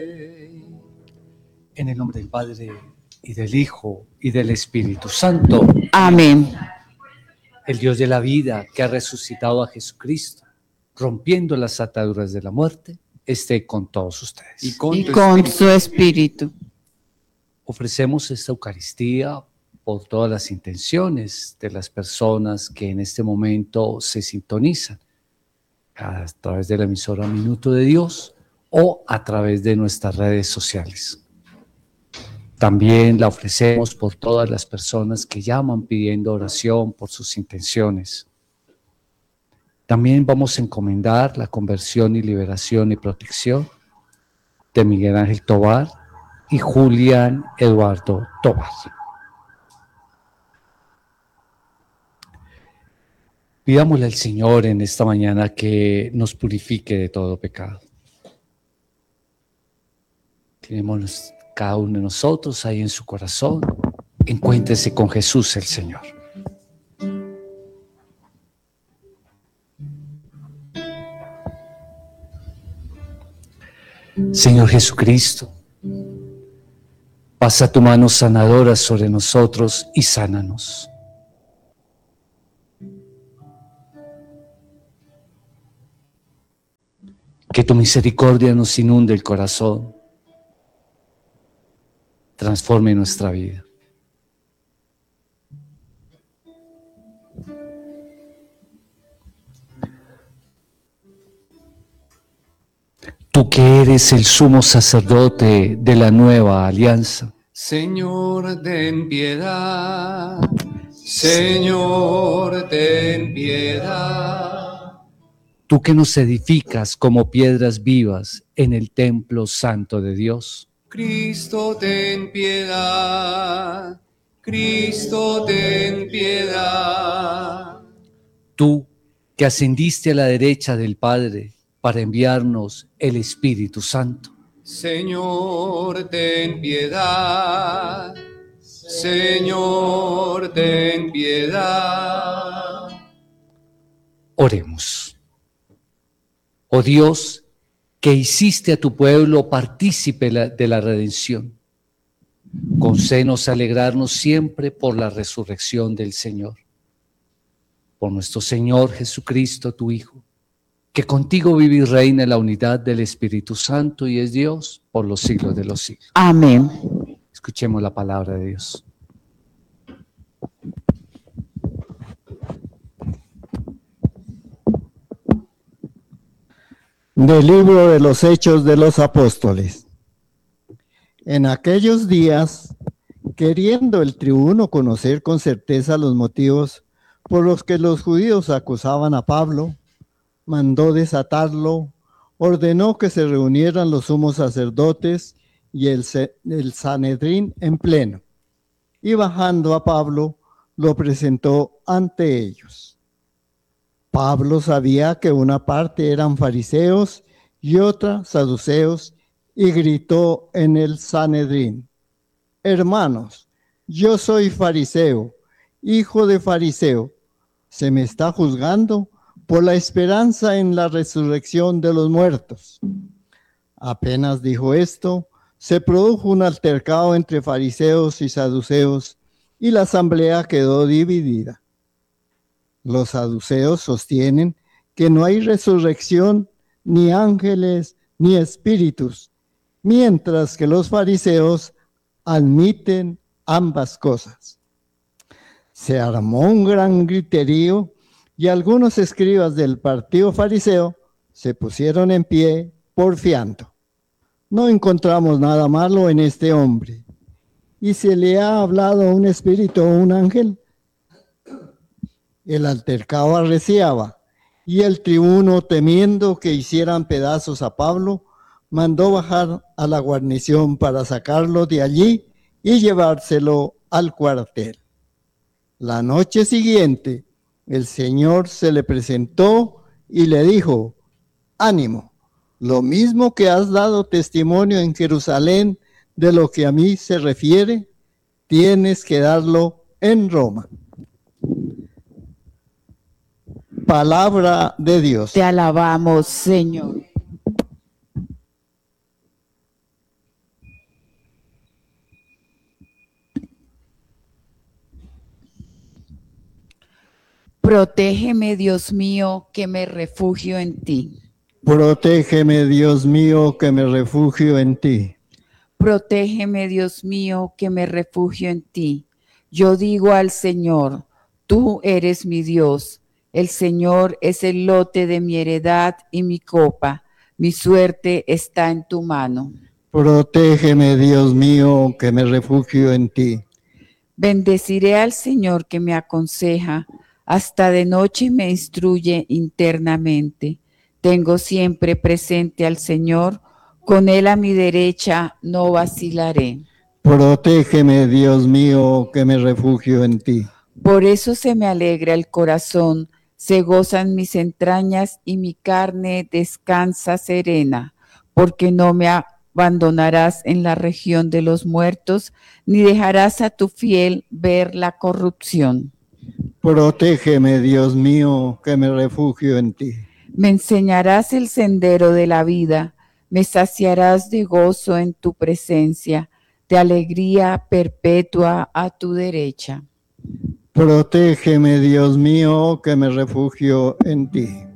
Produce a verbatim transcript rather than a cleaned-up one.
En el nombre del Padre, y del Hijo, y del Espíritu Santo. Amén. El Dios de la vida, que ha resucitado a Jesucristo, rompiendo las ataduras de la muerte, esté con todos ustedes. Y con, Y tu con espíritu. su espíritu. Ofrecemos esta Eucaristía por todas las intenciones de las personas que en este momento se sintonizan, a través de la emisora Minuto de Dios o a través de nuestras redes sociales. También la ofrecemos por todas las personas que llaman pidiendo oración por sus intenciones. También vamos a encomendar la conversión y liberación y protección de Miguel Ángel Tovar y Julián Eduardo Tovar. Pidámosle al Señor en esta mañana que nos purifique de todo pecado. Tenemos cada uno de nosotros ahí en su corazón. Encuéntrese con Jesús el Señor. Señor Jesucristo, pasa tu mano sanadora sobre nosotros y sánanos. Que tu misericordia nos inunde el corazón, transforme nuestra vida. Tú que eres el sumo sacerdote de la nueva alianza, Señor, ten piedad. Señor, ten piedad. tú que nos edificas como piedras vivas en el templo santo de Dios, Cristo, ten piedad. Cristo, ten piedad. tú que ascendiste a la derecha del Padre para enviarnos el Espíritu Santo, Señor, ten piedad. Señor, ten piedad. oremos. Oh Dios, que hiciste a tu pueblo partícipe de la redención, concédenos alegrarnos siempre por la resurrección del Señor. Por nuestro Señor Jesucristo, tu Hijo, que contigo vive y reina en la unidad del Espíritu Santo y es Dios por los siglos de los siglos. Amén. Escuchemos la palabra de Dios. Del libro de los Hechos de los Apóstoles. En aquellos días, queriendo el tribuno conocer con certeza los motivos por los que los judíos acusaban a Pablo, mandó desatarlo, ordenó que se reunieran los sumos sacerdotes y el, el Sanedrín en pleno, y bajando a Pablo, lo presentó ante ellos. Pablo sabía que una parte eran fariseos y otra saduceos, y gritó en el Sanedrín: hermanos, yo soy fariseo, hijo de fariseo. Se me está juzgando por la esperanza en la resurrección de los muertos. Apenas dijo esto, se produjo un altercado entre fariseos y saduceos, y la asamblea quedó dividida. Los saduceos sostienen que no hay resurrección, ni ángeles, ni espíritus, mientras que los fariseos admiten ambas cosas. Se armó un gran griterío y algunos escribas del partido fariseo se pusieron en pie porfiando: no encontramos nada malo en este hombre. ¿Y se le ha hablado a un espíritu o un ángel? El altercado arreciaba, y el tribuno, temiendo que hicieran pedazos a Pablo, mandó bajar a la guarnición para sacarlo de allí y llevárselo al cuartel. La noche siguiente, el Señor se le presentó y le dijo: ánimo, lo mismo que has dado testimonio en Jerusalén de lo que a mí se refiere, tienes que darlo en Roma. Palabra de Dios. Te alabamos, Señor. Protégeme, Dios mío, que me refugio en ti. Protégeme, Dios mío, que me refugio en ti. Protégeme, Dios mío, que me refugio en ti. Yo digo al Señor, tú eres mi Dios. El Señor es el lote de mi heredad y mi copa. Mi suerte está en tu mano. Protégeme, Dios mío, que me refugio en ti. Bendeciré al Señor que me aconseja. Hasta de noche me instruye internamente. Tengo siempre presente al Señor. Con Él a mi derecha no vacilaré. Protégeme, Dios mío, que me refugio en ti. Por eso se me alegra el corazón, se gozan mis entrañas y mi carne descansa serena, porque no me abandonarás en la región de los muertos, ni dejarás a tu fiel ver la corrupción. Protégeme, Dios mío, que me refugio en ti. Me enseñarás el sendero de la vida, me saciarás de gozo en tu presencia, de alegría perpetua a tu derecha. Protégeme, Dios mío, que me refugio en ti.